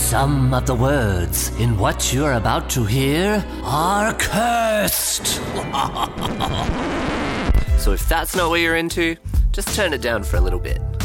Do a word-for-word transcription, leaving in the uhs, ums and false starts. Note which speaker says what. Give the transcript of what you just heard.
Speaker 1: Some of the words in what you're about to hear are cursed.
Speaker 2: So if that's not what you're into, just turn it down for a little bit.